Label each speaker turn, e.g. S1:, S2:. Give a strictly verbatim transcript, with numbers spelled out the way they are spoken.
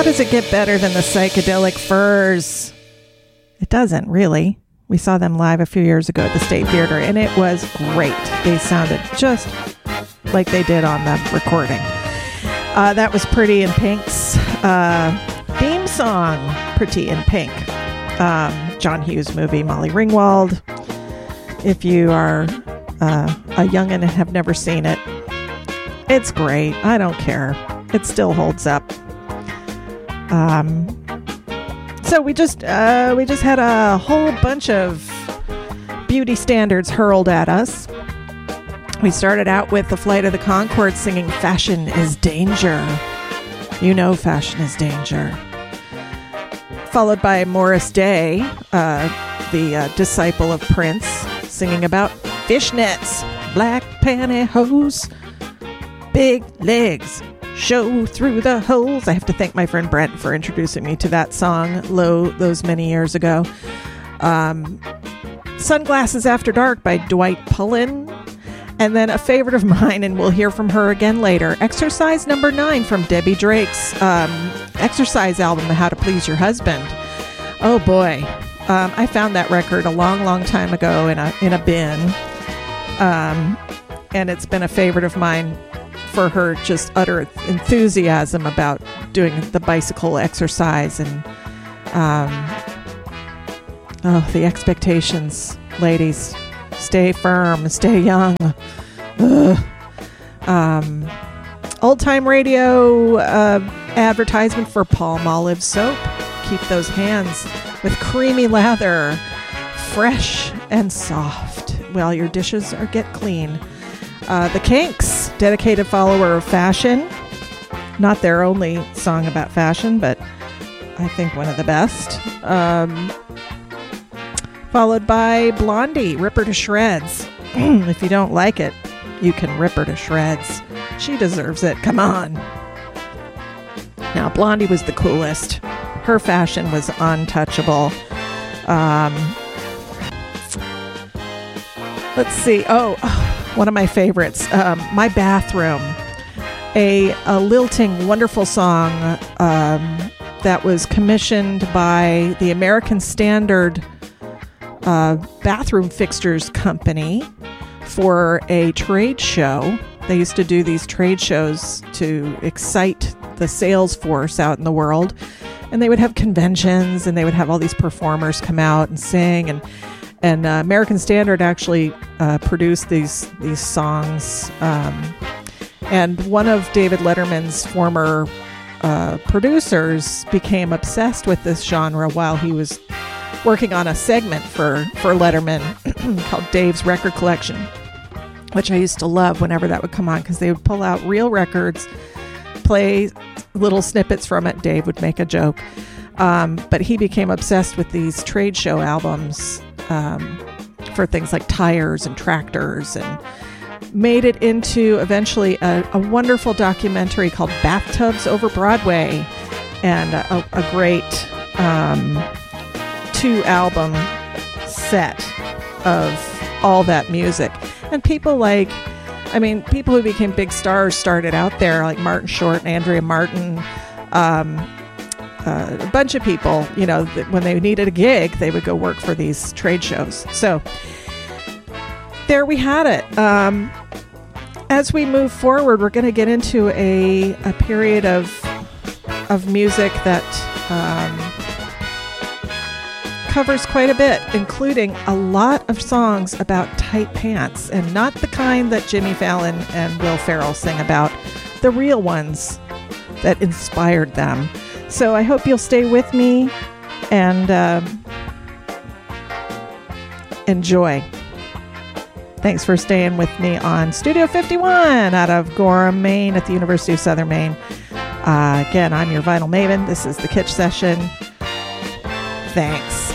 S1: does it get better than the Psychedelic Furs? It doesn't, really. We saw them live a few years ago at the State Theater, and it was great. They sounded just like they did on the recording. Uh, that was Pretty in Pink's uh, theme song, Pretty in Pink. Um, John Hughes movie, Molly Ringwald. If you are uh, a youngin' and have never seen it, it's great. I don't care. It still holds up. Um, so we just uh, we just had a whole bunch of beauty standards hurled at us. We started out with the Flight of the Conchords singing "Fashion is Danger." You know, fashion is danger. Followed by Morris Day, uh, the uh, disciple of Prince, singing about fishnets, black pantyhose, big legs, show through the holes. I have to thank my friend Brent for introducing me to that song low those many years ago. Um, Sunglasses After Dark by Dwight Pullen. And then a favorite of mine, and we'll hear from her again later, Exercise Number Nine from Debbie Drake's um, exercise album, How to Please Your Husband. Oh boy, um, I found that record a long, long time ago in a in a bin, um, and it's been a favorite of mine for her just utter enthusiasm about doing the bicycle exercise and um, oh, the expectations, ladies. Stay firm, stay young. Ugh. Um, old time radio uh, advertisement for Palmolive soap. Keep those hands with creamy lather, fresh and soft, while your dishes are get clean. Uh, the Kinks, dedicated follower of fashion. Not their only song about fashion, but I think one of the best. Um, Followed by Blondie, Rip Her to Shreds. If you don't like it, you can rip her to shreds. She deserves it. Come on. Now, Blondie was the coolest. Her fashion was untouchable. Um, let's see. Oh, one of my favorites. Um, My Bathroom. A, a lilting, wonderful song um, that was commissioned by the American Standard Uh, bathroom fixtures company for a trade show. They used to do these trade shows to excite the sales force out in the world, and they would have conventions and they would have all these performers come out and sing, and and uh, American Standard actually uh, produced these these songs, um, and one of David Letterman's former uh, producers became obsessed with this genre while he was working on a segment for, for Letterman called Dave's Record Collection, which I used to love whenever that would come on, because they would pull out real records, play little snippets from it. Dave would make a joke. Um, but he became obsessed with these trade show albums um, for things like tires and tractors, and made it into eventually a, a wonderful documentary called Bathtubs Over Broadway, and a, a great um, two-album set of all that music. And people like, I mean, people who became big stars started out there, like Martin Short and Andrea Martin, um, uh, a bunch of people, you know, that when they needed a gig, they would go work for these trade shows. So there we had it. Um, as we move forward, we're going to get into a, a period of of music that um, covers quite a bit, including a lot of songs about tight pants, and not the kind that Jimmy Fallon and Will Ferrell sing about, the real ones that inspired them. So I hope you'll stay with me and um, enjoy. Thanks for staying with me on Studio fifty-one out of Gorham, Maine at the University of Southern Maine. Uh, again, I'm your Vinyl Maven. This is the Kitsch Session. Thanks.